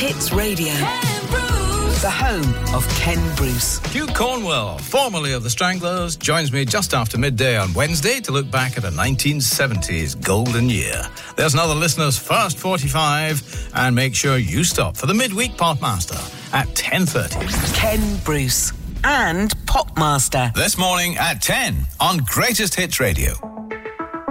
Hits Radio. The home of Ken Bruce. Hugh Cornwell, formerly of the Stranglers, joins me just after midday on Wednesday to look back at a 1970s golden year. There's another listener's first 45, and make sure you stop for the midweek Popmaster at 10:30. Ken Bruce and Popmaster. This morning at 10 on Greatest Hits Radio.